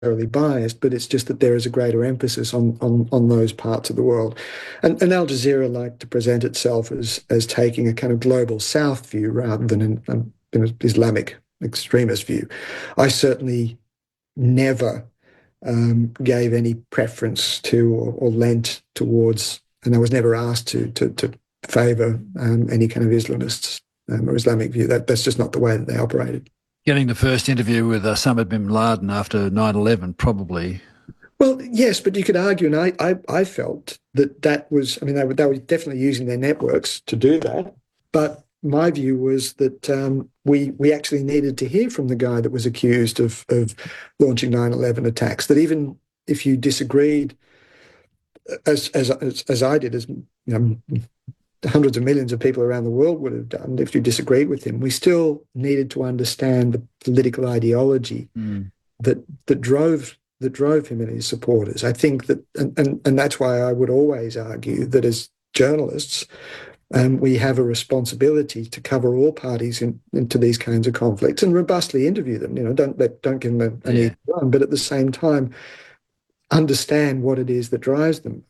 biased, but it's just that there is a greater emphasis on those parts of the world. And Al Jazeera liked to present itself as taking a kind of global south view rather than an Islamic extremist view. I certainly never gave any preference to or lent towards, and I was never asked to favour any kind of Islamists or Islamic view. That's just not the way that they operated. Getting the first interview with Osama bin Laden after 9/11, probably. Well, yes, but you could argue, and I felt that was, I mean, they were definitely using their networks to do that. But my view was that we actually needed to hear from the guy that was accused of launching 9/11 attacks. That even if you disagreed, as I did, as you know, hundreds of millions of people around the world would have done, if you disagreed with him, we still needed to understand the political ideology that drove him and his supporters. I think that, and that's why I would always argue that as journalists, we have a responsibility to cover all parties into these kinds of conflicts and robustly interview them. You know, don't give them an easy run, but at the same time, understand what it is that drives them.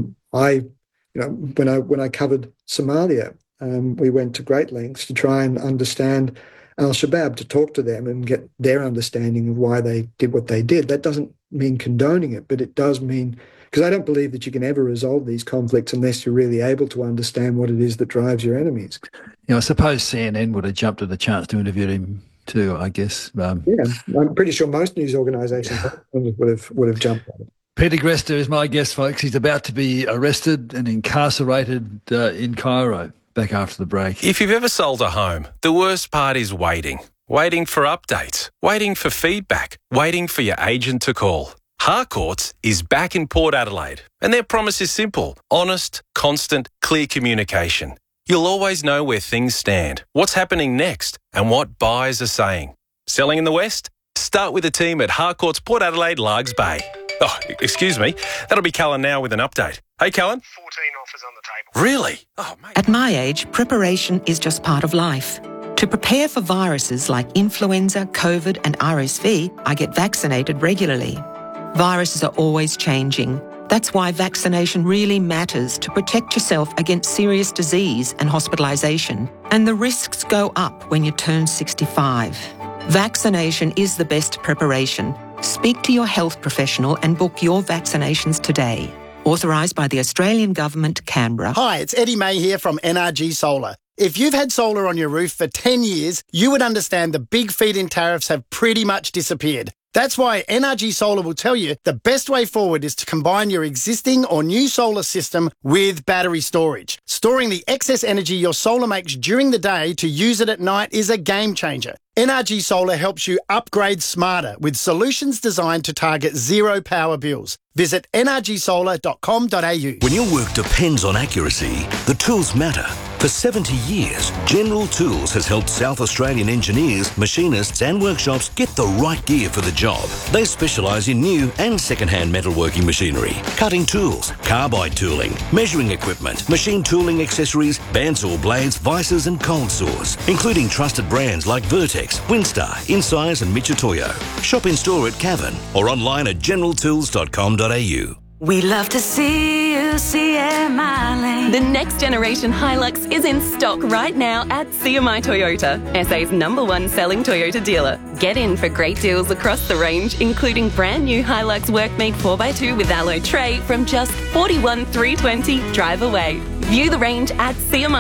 When I covered Somalia, we went to great lengths to try and understand Al-Shabaab, to talk to them and get their understanding of why they did what they did. That doesn't mean condoning it, but it does mean, because I don't believe that you can ever resolve these conflicts unless you're really able to understand what it is that drives your enemies. I suppose CNN would have jumped at the chance to interview him too, I guess. Yeah, I'm pretty sure most news organisations would have jumped at it. Peter Greste is my guest, folks. He's about to be arrested and incarcerated in Cairo. Back after the break. If you've ever sold a home, the worst part is waiting. Waiting for updates, waiting for feedback, waiting for your agent to call. Harcourts is back in Port Adelaide, and their promise is simple: honest, constant, clear communication. You'll always know where things stand, what's happening next, and what buyers are saying. Selling in the West? Start with the team at Harcourts Port Adelaide, Largs Bay. Oh, excuse me. That'll be Callan now with an update. Hey, Callan. 14 offers on the table. Really? Oh, mate. At my age, preparation is just part of life. To prepare for viruses like influenza, COVID and RSV, I get vaccinated regularly. Viruses are always changing. That's why vaccination really matters to protect yourself against serious disease and hospitalisation. And the risks go up when you turn 65. Vaccination is the best preparation. Speak to your health professional and book your vaccinations today. Authorised by the Australian Government, Canberra. Hi, it's Eddie May here from NRG Solar. If you've had solar on your roof for 10 years, you would understand the big feed-in tariffs have pretty much disappeared. That's why NRG Solar will tell you the best way forward is to combine your existing or new solar system with battery storage. Storing the excess energy your solar makes during the day to use it at night is a game changer. NRG Solar helps you upgrade smarter with solutions designed to target zero power bills. Visit nrgsolar.com.au. When your work depends on accuracy, the tools matter. For 70 years, General Tools has helped South Australian engineers, machinists and workshops get the right gear for the job. They specialise in new and second-hand metalworking machinery, cutting tools, carbide tooling, measuring equipment, machine tooling accessories, bandsaw blades, vices and cold saws, including trusted brands like Vertex, Winstar, Insize and Mitutoyo. Shop in store at Cavan or online at generaltools.com.au. We love to see you CMI Lane. The next generation Hilux is in stock right now at CMI Toyota, SA's #1 selling Toyota dealer. Get in for great deals across the range, including brand new Hilux Workmate 4x2 with alloy tray from just $41,320 drive away. View the range at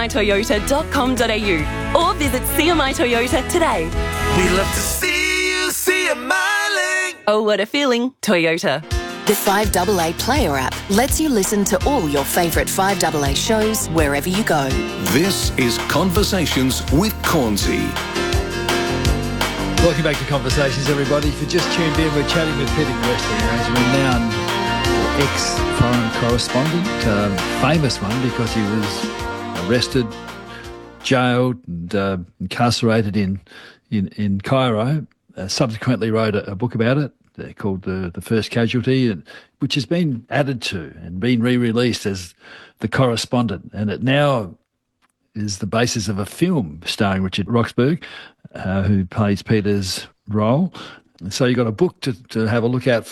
cmitoyota.com.au or visit CMI Toyota today. We love to see you CMI Lane. Oh, what a feeling, Toyota. The 5AA Player app lets you listen to all your favourite 5AA shows wherever you go. This is Conversations with Cornsey. Welcome back to Conversations, everybody. If you just tuned in, we're chatting with Peter Greste, who's a renowned ex-foreign correspondent, famous one because he was arrested, jailed and incarcerated in Cairo. Subsequently wrote a book about it. Called the First Casualty, which has been added to and been re-released as The Correspondent, and it now is the basis of a film starring Richard Roxburgh, who plays Peter's role. So you've got a book to have a look out